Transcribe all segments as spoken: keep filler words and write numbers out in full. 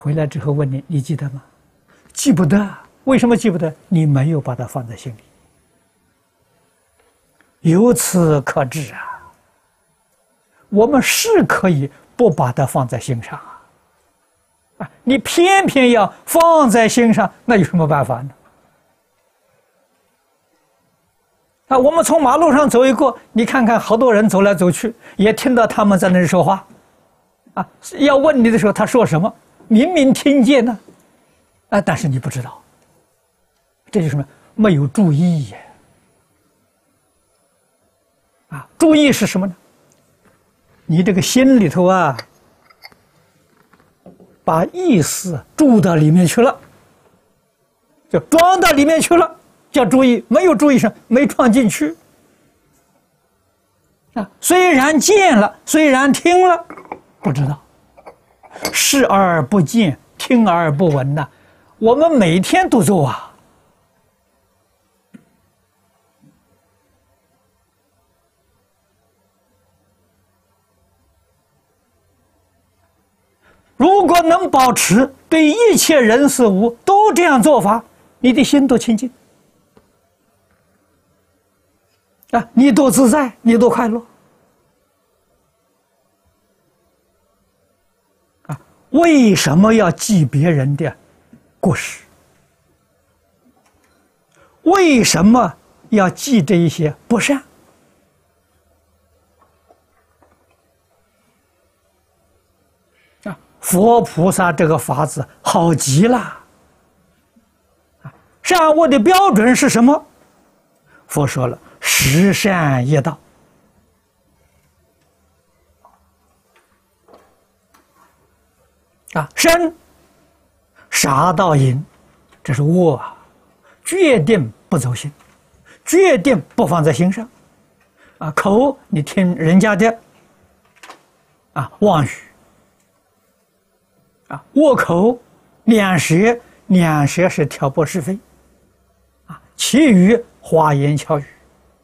回来之后问你，你记得吗？记不得。为什么记不得？你没有把它放在心里。由此可知啊，我们是可以不把它放在心上啊，啊，你偏偏要放在心上，那有什么办法呢？啊，我们从马路上走一过，你看看，好多人走来走去，也听到他们在那里说话，啊，要问你的时候，他说什么？明明听见呢，啊，但是你不知道，这就是什么？没有注意呀！啊，注意是什么呢？你这个心里头啊，把意思注到里面去了，就装到里面去了，叫注意。没有注意上，没装进去。啊，虽然见了，虽然听了，不知道。视而不见，听而不闻呐，我们每天都做啊。如果能保持对一切人事物都这样做法，你的心多清净啊，你多自在，你多快乐啊！为什么要记别人的过失？为什么要记这一些不善？啊，佛菩萨这个法子好极了啊！善恶的标准是什么？佛说了，十善业道。啊，身杀盗淫，这是恶啊，决定不走心，决定不放在心上。啊，口你听人家的啊妄语，啊恶口，两舌，两舌是挑拨是非，啊其余花言巧语，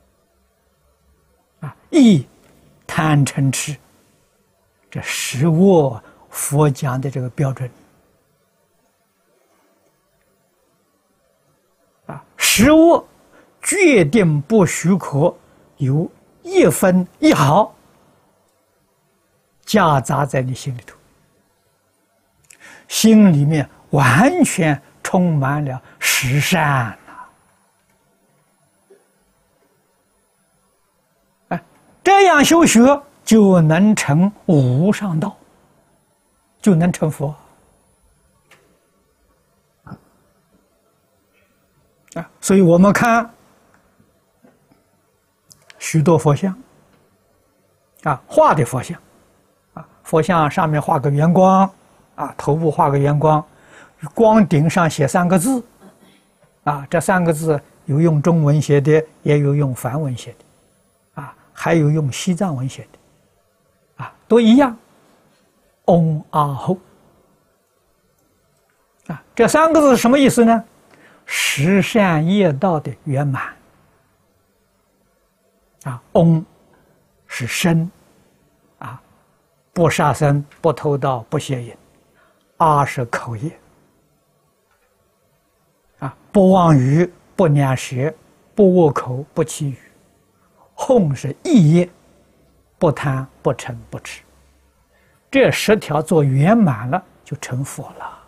啊意贪嗔痴，这十恶。佛讲的这个标准啊，十恶决定不许可有一分一毫夹杂在你心里头，心里面完全充满了十善啊！哎，这样修学就能成无上道。就能成佛啊！所以我们看许多佛像啊，画的佛像啊，佛像上面画个圆光啊，头部画个圆光，光顶上写三个字啊，这三个字有用中文写的，也有用梵文写的啊，还有用西藏文写的啊，都一样。嗡阿后啊，这三个字是什么意思呢？十善业道的圆满啊。嗡是身啊，不杀生，不偷盗，不邪淫。阿是口业啊，不妄语，不两舌，不恶口，不绮语。吽是意业，不贪，不嗔，不痴。这十条做圆满了，就成佛了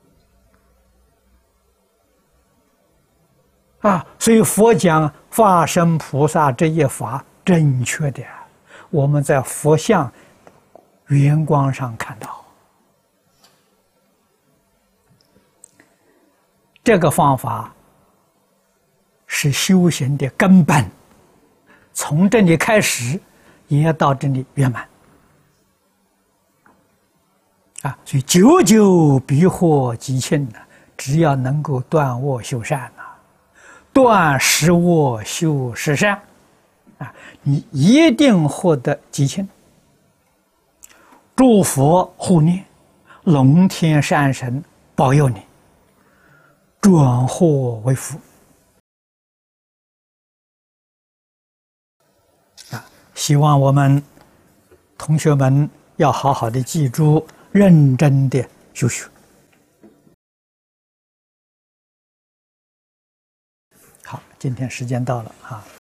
啊！所以佛讲法身菩萨这一法正确的，我们在佛像圆光上看到。这个方法是修行的根本，从这里开始，也到这里圆满。啊，所以久久必获吉庆呢。只要能够断恶修善呐、啊，断十恶修十善，啊，你一定获得吉庆。诸佛护念，龙天善神保佑你，转祸为福。啊，希望我们同学们要好好的记住。认真的修学。 今天时间到了啊。